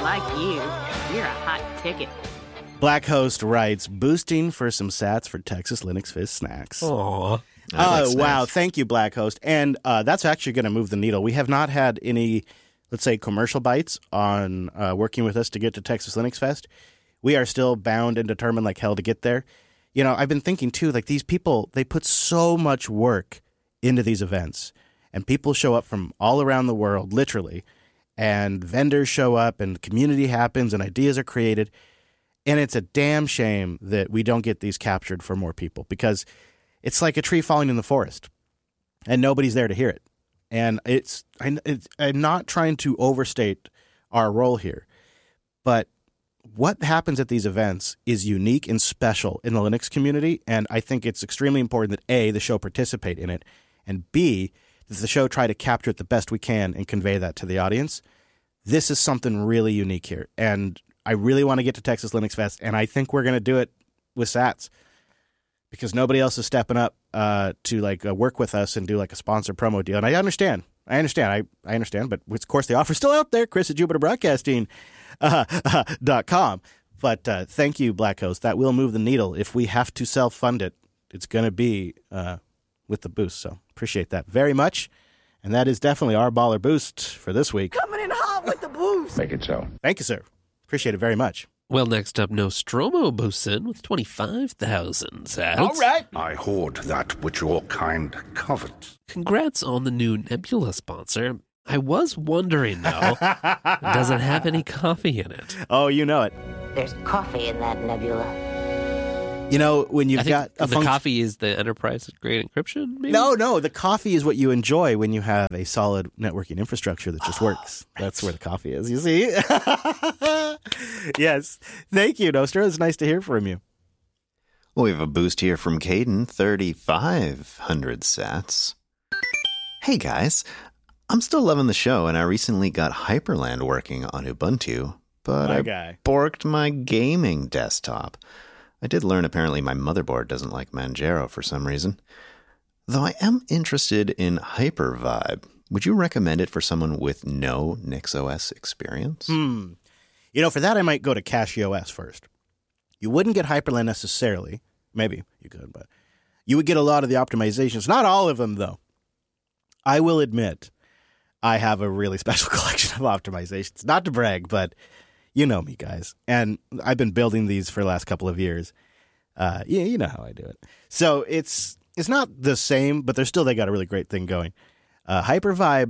like you. You're a hot ticket. Black Host writes, boosting for some sats for Texas Linux Fizz snacks. Aw. Wow. Thank you, Black Host. And that's actually going to move the needle. We have not had any, let's say, commercial bites on working with us to get to Texas Linux Fest. We are still bound and determined like hell to get there. You know, I've been thinking, too, like these people, they put so much work into these events. And people show up from all around the world, literally. And vendors show up and community happens and ideas are created. And it's a damn shame that we don't get these captured for more people because it's like a tree falling in the forest and nobody's there to hear it. And I'm not trying to overstate our role here, but what happens at these events is unique and special in the Linux community. And I think it's extremely important that A, the show participate in it, and B, that the show try to capture it the best we can and convey that to the audience. This is something really unique here. And I really want to get to Texas Linux Fest, and I think we're going to do it with Sats because nobody else is stepping up to work with us and do like a sponsor promo deal. And I understand. I understand. But of course, the offer's still out there. Chris at JupiterBroadcasting.com. But thank you, Black Host. That will move the needle. If we have to self-fund it, it's going to be with the boost. So appreciate that very much. And that is definitely our baller boost for this week. Coming in hot with the boost. Make it so. Thank you, sir. Appreciate it very much. Well, next up, Nostromo boosts in with 25,000 sats. All right. I hoard that which your kind covet. Congrats on the new Nebula sponsor. I was wondering, though, does it have any coffee in it? Oh, you know it. There's coffee in that nebula. You know, when you've I think got the coffee is the enterprise-grade encryption, maybe? No, the coffee is what you enjoy when you have a solid networking infrastructure that just works. Right. That's where the coffee is, you see? Yes. Thank you, Nostro. It's nice to hear from you. Well, we have a boost here from Caden, 3,500 sats. Hey, guys. I'm still loving the show, and I recently got Hyperland working on Ubuntu, but I borked my gaming desktop. I did learn apparently my motherboard doesn't like Manjaro for some reason. Though I am interested in Hypervibe. Would you recommend it for someone with no NixOS experience? You know, for that I might go to CachyOS first. You wouldn't get Hyperland necessarily. Maybe you could, but you would get a lot of the optimizations. Not all of them, though. I will admit I have a really special collection of optimizations. Not to brag, but you know me, guys. And I've been building these for the last couple of years. You know how I do it. So it's not the same, but they got a really great thing going. Hypervibe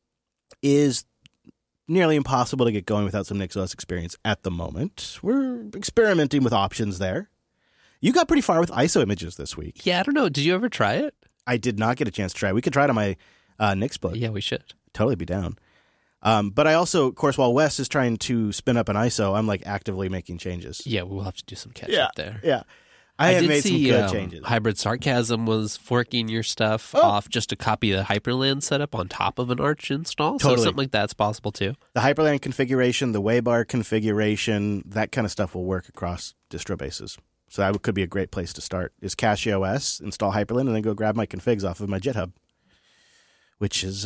is nearly impossible to get going without some NixOS experience at the moment. We're experimenting with options there. You got pretty far with ISO images this week. Yeah, I don't know. Did you ever try it? I did not get a chance to try it. We could try it on my Nixbook. Yeah, we should. Totally be down. But I also, of course, while Wes is trying to spin up an ISO, I'm like actively making changes. Yeah, we'll have to do some catch up there. Yeah. I have made some good changes. Hybrid Sarcasm was forking your stuff off just to copy the Hyperland setup on top of an Arch install. Totally. So something like that's possible too. The Hyperland configuration, the Waybar configuration, that kind of stuff will work across distro bases. So that could be a great place to start. Is CachyOS, install Hyperland, and then go grab my configs off of my GitHub, which is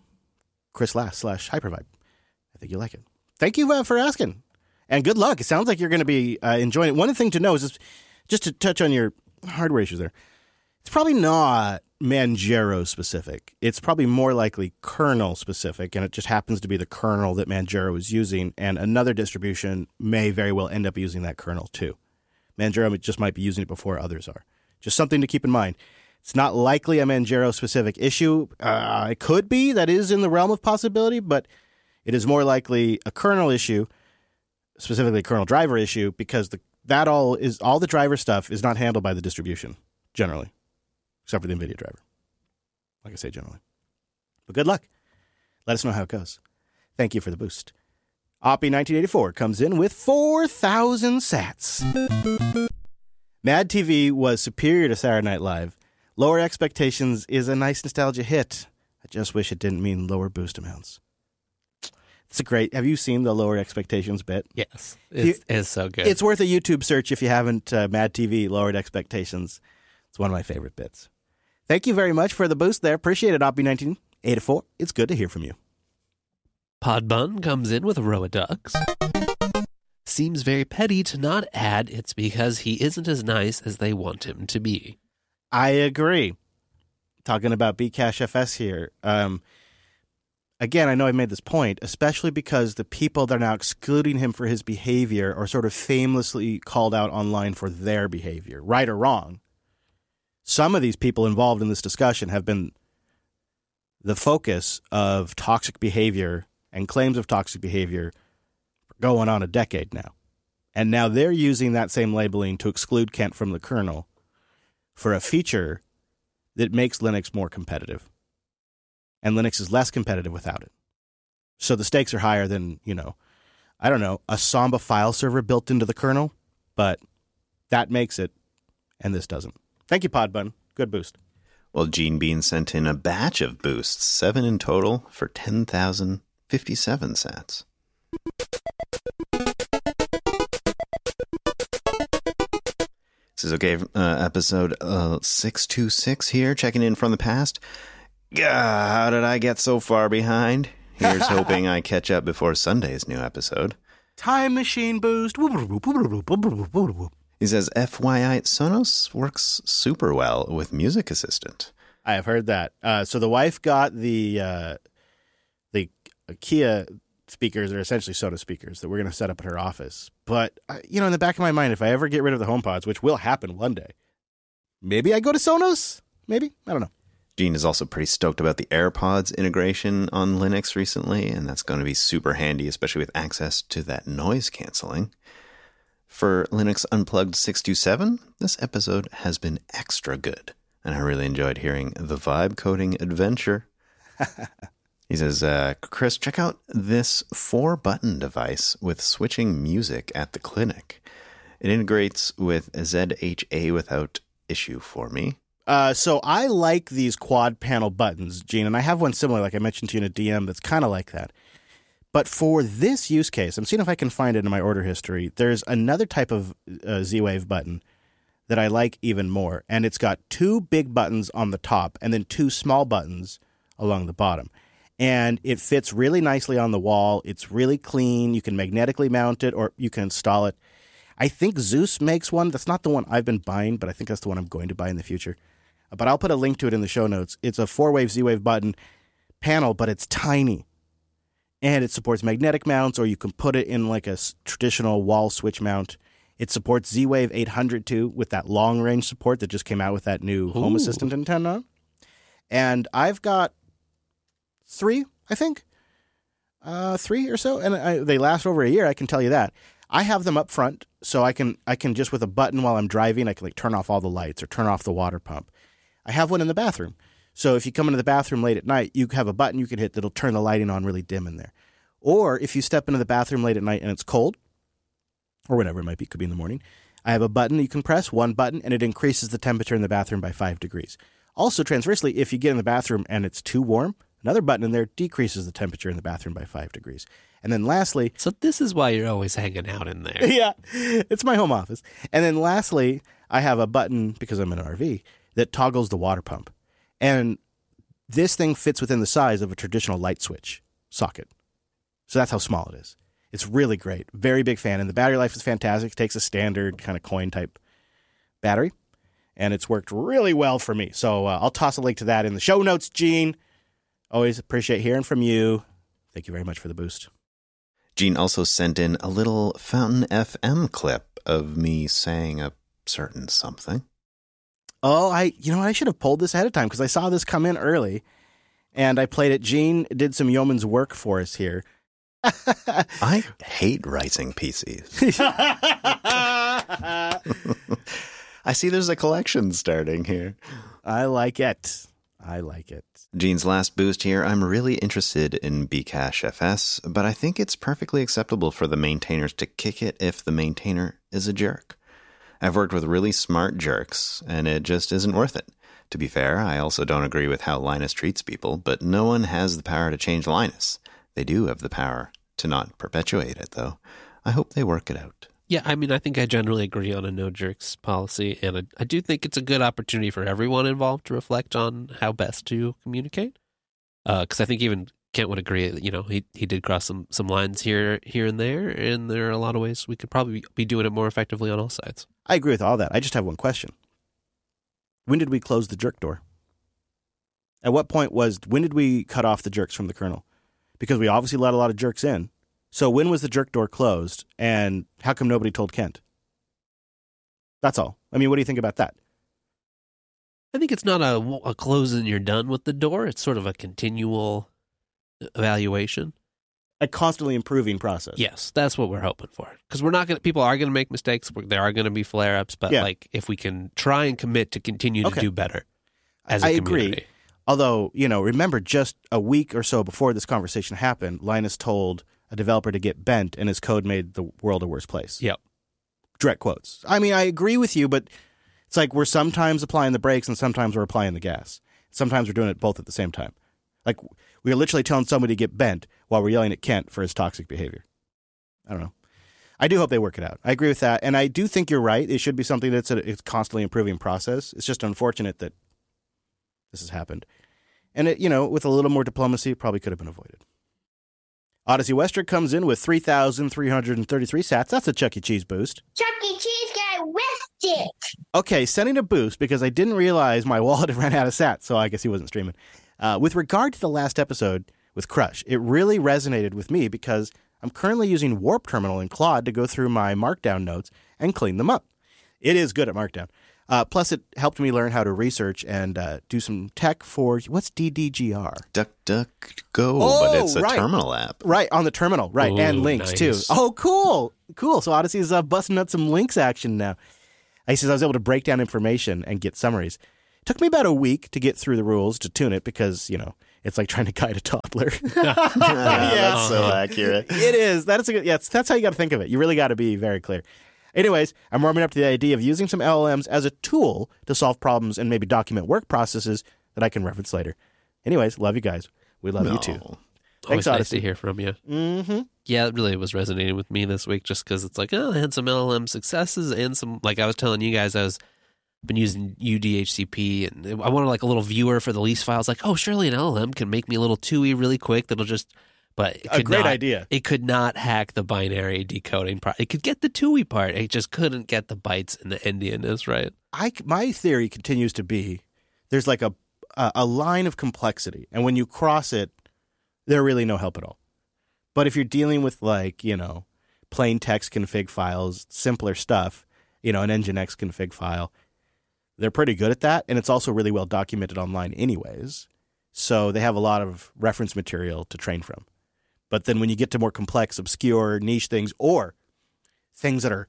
Chris Lass /Hypervibe. I think you'll like it. Thank you for asking. And good luck. It sounds like you're going to be enjoying it. One thing to know is just to touch on your hardware issues there. It's probably not Manjaro specific. It's probably more likely kernel specific, and it just happens to be the kernel that Manjaro is using, and another distribution may very well end up using that kernel too. Manjaro just might be using it before others are. Just something to keep in mind. It's not likely a Manjaro-specific issue. It could be. That is in the realm of possibility, but it is more likely a kernel issue, specifically a kernel driver issue, because all the driver stuff is not handled by the distribution, generally, except for the NVIDIA driver. Like I say, generally. But good luck. Let us know how it goes. Thank you for the boost. Oppie1984 comes in with 4,000 sats. Mad TV was superior to Saturday Night Live. Lower expectations is a nice nostalgia hit. I just wish it didn't mean lower boost amounts. It's a great... Have you seen the lower expectations bit? Yes. It's so good. It's worth a YouTube search if you haven't. Mad TV, lowered expectations. It's one of my favorite bits. Thank you very much for the boost there. Appreciate it, Oppie1984. It's good to hear from you. Podbun comes in with a row of ducks. Seems very petty to not add it's because he isn't as nice as they want him to be. I agree. Talking about Bcash FS here. Again, I know I made this point, especially because the people that are now excluding him for his behavior are sort of famously called out online for their behavior, right or wrong. Some of these people involved in this discussion have been the focus of toxic behavior and claims of toxic behavior for going on a decade now. And now they're using that same labeling to exclude Kent from the kernel for a feature that makes Linux more competitive. And Linux is less competitive without it. So the stakes are higher than, a Samba file server built into the kernel, but that makes it, and this doesn't. Thank you, Podbun. Good boost. Well, Gene Bean sent in a batch of boosts, 7 in total for 10,057 sats. This is okay. Episode 626 here, checking in from the past. How did I get so far behind? Here's hoping I catch up before Sunday's new episode. Time machine boost. He says, FYI, Sonos works super well with Music Assistant. I have heard that. So the wife got the Kia speakers, are essentially Sonos speakers that we're going to set up at her office. But, in the back of my mind, if I ever get rid of the HomePods, which will happen one day, maybe I go to Sonos? Maybe? I don't know. Gene is also pretty stoked about the AirPods integration on Linux recently, and that's going to be super handy, especially with access to that noise canceling. For Linux Unplugged 627, this episode has been extra good, and I really enjoyed hearing the vibe coding adventure. He says, Chris, check out this 4-button device with switching music at the clinic. It integrates with ZHA without issue for me. So I like these quad panel buttons, Gene, and I have one similar, like I mentioned to you in a DM, that's kind of like that. But for this use case, I'm seeing if I can find it in my order history. There's another type of Z-Wave button that I like even more, and it's got 2 big buttons on the top and then 2 small buttons along the bottom. And it fits really nicely on the wall. It's really clean. You can magnetically mount it or you can install it. I think Zeus makes one. That's not the one I've been buying, but I think that's the one I'm going to buy in the future. But I'll put a link to it in the show notes. It's a 4-wave Z-Wave button panel, but it's tiny. And it supports magnetic mounts, or you can put it in like a traditional wall switch mount. It supports Z-Wave 800 too, with that long-range support that just came out with that new Home Assistant antenna. And I've got 3, I think. 3 or so. And they last over a year, I can tell you that. I have them up front, so I can just with a button while I'm driving, I can like turn off all the lights or turn off the water pump. I have one in the bathroom. So if you come into the bathroom late at night, you have a button you can hit that'll turn the lighting on really dim in there. Or if you step into the bathroom late at night and it's cold, or whatever it might be, could be in the morning, I have a button you can press, one button, and it increases the temperature in the bathroom by 5 degrees. Also, transversely, if you get in the bathroom and it's too warm, another button in there decreases the temperature in the bathroom by 5 degrees. And then lastly... So this is why you're always hanging out in there. Yeah, it's my home office. And then lastly, I have a button, because I'm in an RV, that toggles the water pump. And this thing fits within the size of a traditional light switch socket. So that's how small it is. It's really great. Very big fan. And the battery life is fantastic. It takes a standard kind of coin type battery. And it's worked really well for me. So I'll toss a link to that in the show notes, Gene. Always appreciate hearing from you. Thank you very much for the boost. Gene also sent in a little Fountain FM clip of me saying a certain something. Oh, I should have pulled this ahead of time because I saw this come in early and I played it. Gene did some yeoman's work for us here. I hate writing PCs. I see there's a collection starting here. I like it. Gene's last boost here. I'm really interested in Bcash FS, but I think it's perfectly acceptable for the maintainers to kick it if the maintainer is a jerk. I've worked with really smart jerks, and it just isn't worth it. To be fair, I also don't agree with how Linus treats people, but no one has the power to change Linus. They do have the power to not perpetuate it, though. I hope they work it out. Yeah, I mean, I think I generally agree on a no jerks policy, and I do think it's a good opportunity for everyone involved to reflect on how best to communicate. Because I think even Kent would agree. You know, he did cross some lines here and there, and there are a lot of ways we could probably be doing it more effectively on all sides. I agree with all that. I just have one question. When did we close the jerk door? At what point when did we cut off the jerks from the kernel? Because we obviously let a lot of jerks in. So when was the jerk door closed, and how come nobody told Kent? That's all. I mean, what do you think about that? I think it's not a close and you're done with the door. It's sort of a continual evaluation. A constantly improving process. Yes, that's what we're hoping for. Because people are going to make mistakes. There are going to be flare-ups, but like if we can try and commit to continue to do better as a community. Agree. Although, remember just a week or so before this conversation happened, Linus told a developer to get bent and his code made the world a worse place. Yep. Direct quotes. I mean, I agree with you, but it's like we're sometimes applying the brakes and sometimes we're applying the gas. Sometimes we're doing it both at the same time. Like we're literally telling somebody to get bent while we're yelling at Kent for his toxic behavior. I don't know. I do hope they work it out. I agree with that. And I do think you're right. It should be something that's a constantly improving process. It's just unfortunate that this has happened. And it, with a little more diplomacy, it probably could have been avoided. Odyssey Western comes in with 3,333 sats. That's a Chuck E. Cheese boost. Chuck E. Cheese guy whiffed it. Okay, sending a boost because I didn't realize my wallet had run out of sats, so I guess he wasn't streaming. With regard to the last episode with Crush, it really resonated with me because I'm currently using Warp Terminal in Claude to go through my Markdown notes and clean them up. It is good at Markdown. Plus, it helped me learn how to research and do some tech for, what's DDGR? DuckDuckGo, but it's a terminal app. Right, on the terminal, right, and links, too. Oh, cool. So Odyssey's busting out some links action now. I was able to break down information and get summaries. It took me about a week to get through the rules to tune it because, it's like trying to guide a toddler. That's so accurate. It is. That's how you got to think of it. You really got to be very clear. Anyways, I'm warming up to the idea of using some LLMs as a tool to solve problems and maybe document work processes that I can reference later. Anyways, love you guys. We love you too. Thanks, Odyssey. Nice to hear from you. Mm-hmm. Yeah, it really was resonating with me this week just because it's like, I had some LLM successes and some, like I was telling you guys, been using UDHCP and I wanted like a little viewer for the lease files. Like, surely an LLM can make me a little TUI really quick that'll just... But it could great idea. It could not hack the binary decoding part. It could get the TUI part. It just couldn't get the bytes and the endianness, right? My theory continues to be there's like a line of complexity. And when you cross it, they're really no help at all. But if you're dealing with like, plain text config files, simpler stuff, an Nginx config file, they're pretty good at that. And it's also really well documented online anyways. So they have a lot of reference material to train from. But then when you get to more complex, obscure, niche things or things that are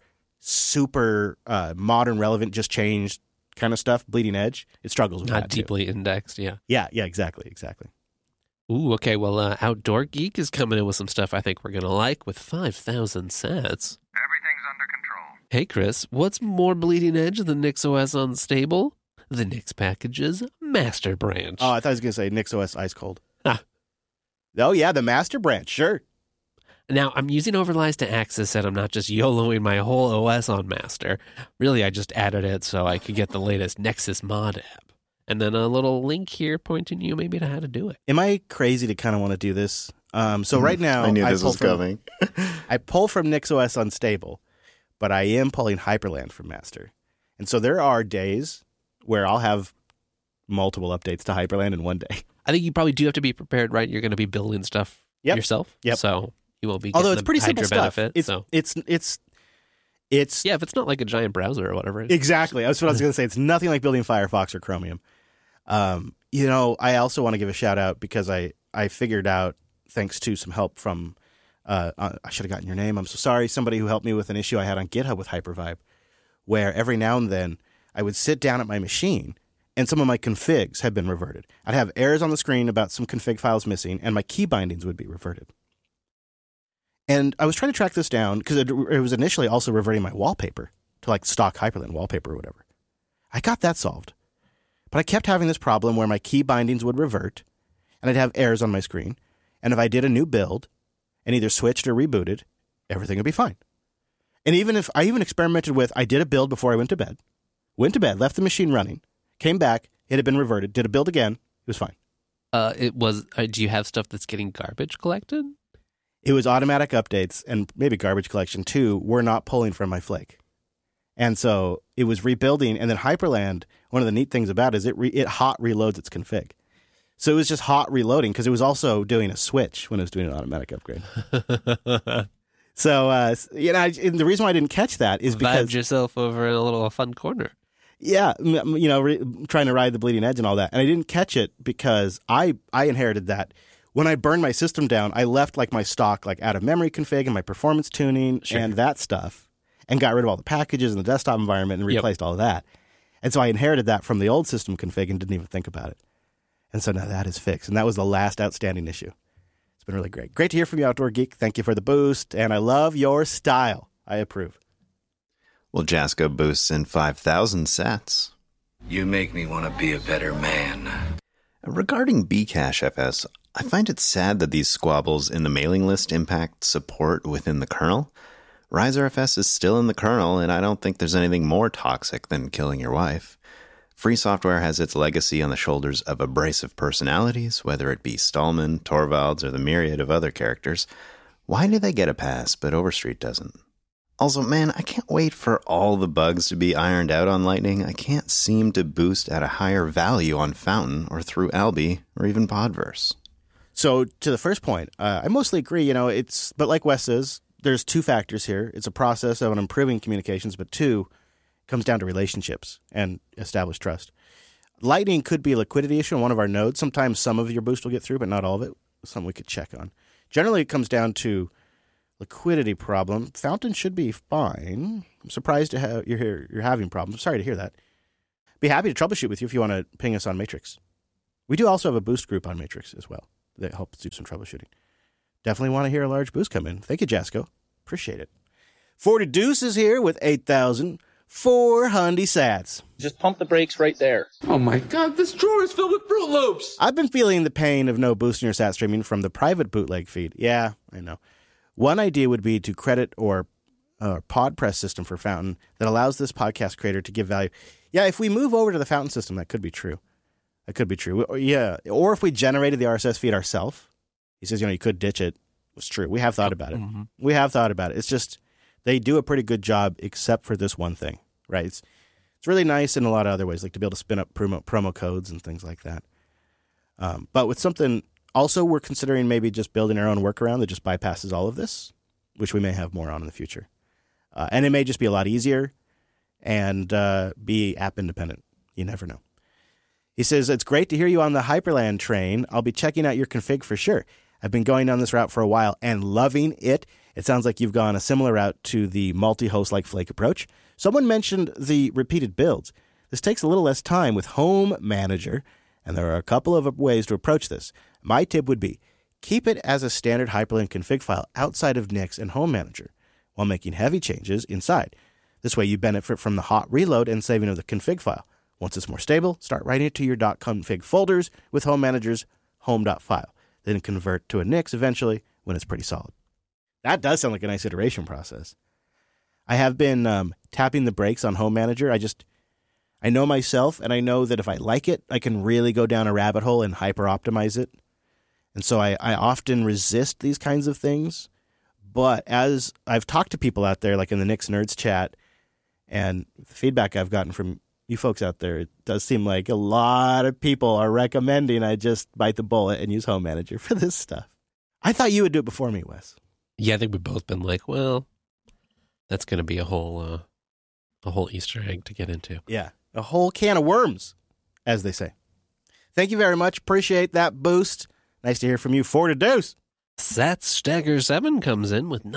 super modern, relevant, just changed kind of stuff, bleeding edge, it struggles with that. Not deeply indexed, yeah. Yeah, exactly. Ooh, okay, well, Outdoor Geek is coming in with some stuff I think we're going to like with 5,000 sats. Everything's under control. Hey, Chris, what's more bleeding edge than NixOS Unstable? The Nix package's master branch. Oh, I thought I was going to say NixOS Ice Cold. Ah. Oh, yeah, the master branch, sure. Now, I'm using overlays to access it. I'm not just YOLOing my whole OS on master. Really, I just added it so I could get the latest Nexus mod app. And then a little link here pointing you maybe to how to do it. Am I crazy to kind of want to do this? So right now, I knew this was coming. I pull from NixOS Unstable, but I am pulling Hyperland from master. And so there are days where I'll have multiple updates to Hyperland in one day. I think you probably do have to be prepared, right? You're going to be building stuff yourself. Yep. So you won't be getting although it's pretty simple stuff. Benefit, It's yeah, if it's not like a giant browser or whatever. Exactly. That's what I was going to say. It's nothing like building Firefox or Chromium. I also want to give a shout out because I figured out, thanks to some help from, I should have gotten your name. I'm so sorry. Somebody who helped me with an issue I had on GitHub with Hypervibe, where every now and then I would sit down at my machine and some of my configs had been reverted. I'd have errors on the screen about some config files missing, and my key bindings would be reverted. And I was trying to track this down because it was initially also reverting my wallpaper to like stock Hyperland wallpaper or whatever. I got that solved. But I kept having this problem where my key bindings would revert, and I'd have errors on my screen. And if I did a new build and either switched or rebooted, everything would be fine. And even if I experimented with, I did a build before I went to bed, left the machine running, came back, it had been reverted, did a build again, it was fine. It was. Do you have stuff that's getting garbage collected? It was automatic updates and maybe garbage collection too. Were not pulling from my Flake. And so it was rebuilding. And then Hyperland, one of the neat things about it is it hot reloads its config. So it was just hot reloading because it was also doing a switch when it was doing an automatic upgrade. So, and the reason why I didn't catch that is because... Vibed yourself over in a little fun corner. Yeah, trying to ride the bleeding edge and all that. And I didn't catch it because I inherited that. When I burned my system down, I left like my stock like out of memory config and my performance tuning and that stuff and got rid of all the packages in the desktop environment and replaced all of that. And so I inherited that from the old system config and didn't even think about it. And so now that is fixed. And that was the last outstanding issue. It's been really great. Great to hear from you, Outdoor Geek. Thank you for the boost. And I love your style. I approve. Well, Jasko boosts in 5,000 sats. You make me want to be a better man. Regarding Bcache FS, I find it sad that these squabbles in the mailing list impact support within the kernel. RiserFS is still in the kernel, and I don't think there's anything more toxic than killing your wife. Free software has its legacy on the shoulders of abrasive personalities, whether it be Stallman, Torvalds, or the myriad of other characters. Why do they get a pass, but Overstreet doesn't? Also, man, I can't wait for all the bugs to be ironed out on Lightning. I can't seem to boost at a higher value on Fountain or through Alby or even Podverse. So to the first point, I mostly agree. But like Wes says, there's two factors here. It's a process of improving communications, but two, comes down to relationships and established trust. Lightning could be a liquidity issue on one of our nodes. Sometimes some of your boost will get through, but not all of it. Something we could check on. Generally, it comes down to liquidity problem. Fountain should be fine. I'm surprised to have you're having problems. Sorry to hear that. Be happy to troubleshoot with you if you want to ping us on Matrix. We do also have a boost group on Matrix as well that helps do some troubleshooting. Definitely want to hear a large boost come in. Thank you, Jasko. Appreciate it. 40 Deuce is here with 8,400 sats. Just pump the brakes right there. Oh my God, this drawer is filled with Fruit Loops. I've been feeling the pain of no boost in your sat streaming from the private bootleg feed. Yeah, I know. One idea would be to credit or PodPress system for Fountain that allows this podcast creator to give value. Yeah, if we move over to the Fountain system, that could be true. That could be true. Yeah, or if we generated the RSS feed ourselves. He says, you could ditch it. It's true. We have thought about it. Mm-hmm. We have thought about it. It's just they do a pretty good job except for this one thing, right? It's really nice in a lot of other ways, like to be able to spin up promo codes and things like that. But with something, also we're considering maybe just building our own workaround that just bypasses all of this, which we may have more on in the future. And it may just be a lot easier and be app independent. You never know. He says, it's great to hear you on the Hyperland train. I'll be checking out your config for sure. I've been going down this route for a while and loving it. It sounds like you've gone a similar route to the multi-host like Flake approach. Someone mentioned the repeated builds. This takes a little less time with Home Manager, and there are a couple of ways to approach this. My tip would be, keep it as a standard Hyperland config file outside of Nix and Home Manager, while making heavy changes inside. This way you benefit from the hot reload and saving of the config file. Once it's more stable, start writing it to your .config folders with Home Manager's home.file. Then convert to a Nix eventually when it's pretty solid. That does sound like a nice iteration process. I have been tapping the brakes on Home Manager. I know myself, and I know that if I like it, I can really go down a rabbit hole and hyper-optimize it. And so I often resist these kinds of things. But as I've talked to people out there, like in the Nix Nerds chat, and the feedback I've gotten from you folks out there, it does seem like a lot of people are recommending I just bite the bullet and use Home Manager for this stuff. I thought you would do it before me, Wes. Yeah, I think we've both been like, well, that's going to be a whole Easter egg to get into. Yeah, a whole can of worms, as they say. Thank you very much. Appreciate that boost. Nice to hear from you. 4 to deuce. Sats Stagger 7 comes in with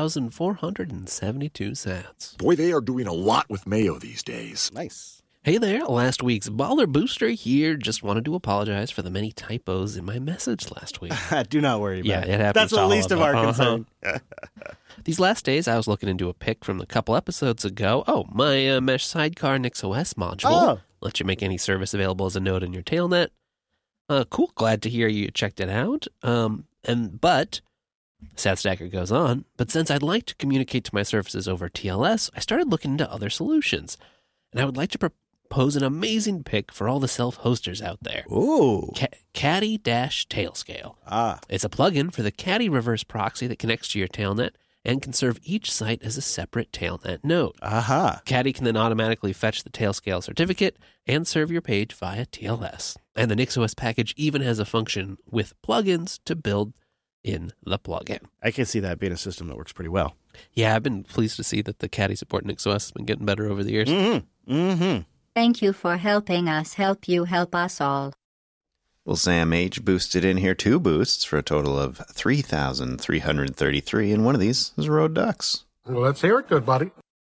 9,472 sats. Boy, they are doing a lot with Mayo these days. Nice. Hey there, last week's Baller Booster here. Just wanted to apologize for the many typos in my message last week. Do not worry about it. It happens. That's the least of our concern. These last days, I was looking into a pic from a couple episodes ago. Oh, my Mesh Sidecar NixOS module. Let you make any service available as a node in your tailnet. Cool. Glad to hear you checked it out. But SatStacker goes on. But since I'd like to communicate to my services over TLS, I started looking into other solutions. And I would like to pose an amazing pick for all the self-hosters out there. Ooh. Caddy-Tailscale. It's a plugin for the Caddy reverse proxy that connects to your Tailnet and can serve each site as a separate Tailnet node. Caddy can then automatically fetch the Tailscale certificate and serve your page via TLS. And the NixOS package even has a function with plugins to build in the plugin. I can see that being a system that works pretty well. Yeah, I've been pleased to see that the Caddy support in NixOS has been getting better over the years. Thank you for helping us help you help us all. Well, Sam H. boosted in here 2 boosts for a total of 3,333, and one of these is Road Ducks. Well, let's hear it, good buddy.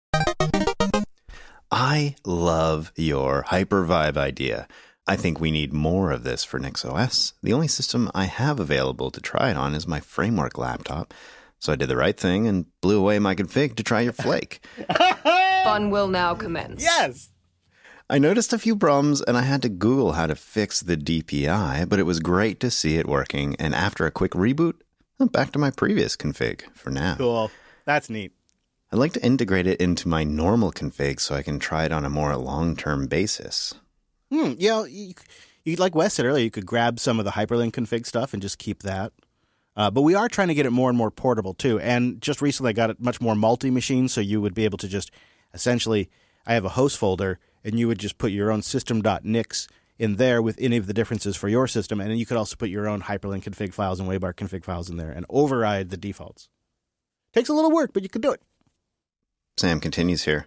I love your Hypervibe idea. I think we need more of this for NixOS. The only system I have available to try it on is my Framework laptop. So I did the right thing and blew away my config to try your Flake. Fun will now commence. Yes! I noticed a few problems and I had to Google how to fix the DPI, but it was great to see it working. And after a quick reboot, I'm back to my previous config for now. Cool. That's neat. I'd like to integrate it into my normal config so I can try it on a more long-term basis. You know, you like Wes said earlier, you could grab some of the Hyperlink config stuff and just keep that. But we are trying to get it more and more portable, too. And just recently I got it much more multi-machine, so you would be able to just essentially, I have a host folder, and you would just put your own system.nix in there with any of the differences for your system. And then you could also put your own Hyperlink config files and Waybar config files in there and override the defaults. Takes a little work, but you can do it. Sam continues here.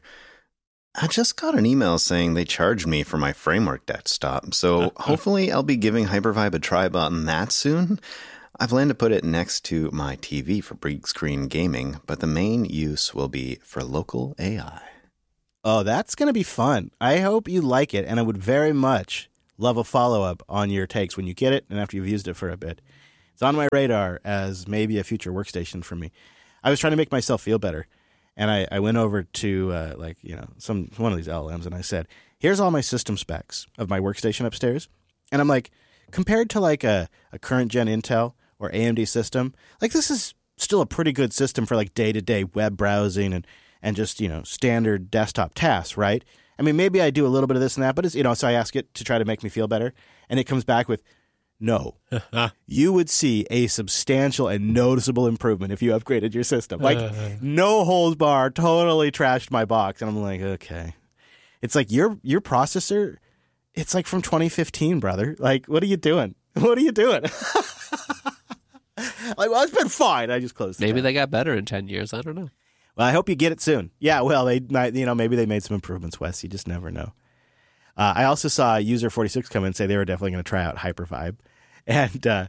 I just got an email saying they charged me for my Framework desktop, so hopefully I'll be giving Hypervibe a try on that soon. I plan to put it next to my TV for big screen gaming, but the main use will be for local AI. Oh, that's going to be fun. I hope you like it, and I would very much love a follow-up on your takes when you get it and after you've used it for a bit. It's on my radar as maybe a future workstation for me. I was trying to make myself feel better, and I went over to one of these LLMs, and I said, here's all my system specs of my workstation upstairs. And I'm like, compared to like a current-gen Intel or AMD system, like this is still a pretty good system for like day-to-day web browsing and just, standard desktop tasks, right? I mean, maybe I do a little bit of this and that, but it's, so I ask it to try to make me feel better. And it comes back with, no, you would see a substantial and noticeable improvement if you upgraded your system. Like, no holds bar, totally trashed my box. And I'm like, okay. It's like your processor, it's like from 2015, brother. Like, what are you doing? What are you doing? Like, well, it's been fine. I just closed it. Maybe they got better in 10 years. I don't know. Well, I hope you get it soon. Yeah, well, they might, maybe they made some improvements, Wes. You just never know. I also saw user 46 come in and say they were definitely going to try out Hypervibe. And,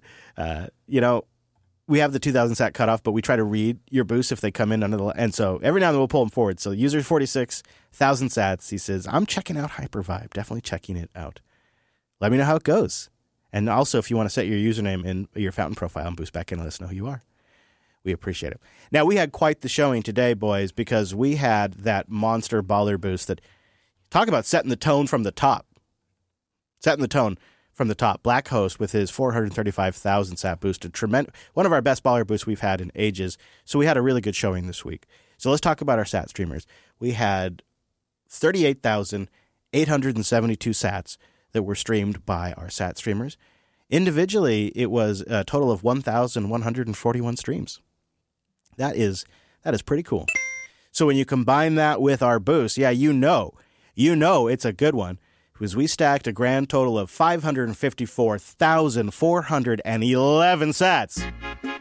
we have the 2,000 sat cutoff, but we try to read your boosts if they come in under the... And so every now and then we'll pull them forward. So user 46, 1,000 sats, he says, I'm checking out Hypervibe. Definitely checking it out. Let me know how it goes. And also, if you want to set your username in your Fountain profile and boost back in, let us know who you are. We appreciate it. Now, we had quite the showing today, boys, because we had that monster baller boost that, talk about setting the tone from the top. Setting the tone from the top. Black Host with his 435,000 sat boosted. One of our best baller boosts we've had in ages. So we had a really good showing this week. So let's talk about our sat streamers. We had 38,872 sats that were streamed by our sat streamers. Individually, it was a total of 1,141 streams. That is pretty cool. So when you combine that with our boost, yeah, you know it's a good one, because we stacked a grand total of 554,411 sats.